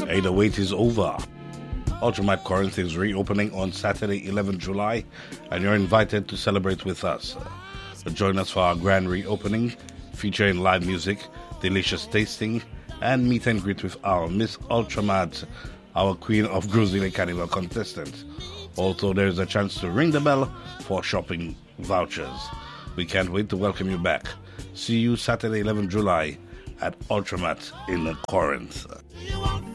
Hey, the wait is over. Ultramat Corinth is reopening on Saturday, 11 July, and you're invited to celebrate with us. Join us for our grand reopening, featuring live music, delicious tasting, and meet and greet with our Miss Ultramat, our Queen of Grozile Carnival contestant. Also, there is a chance to ring the bell for shopping vouchers. We can't wait to welcome you back. See you Saturday, 11 July at Ultramat in Corinth.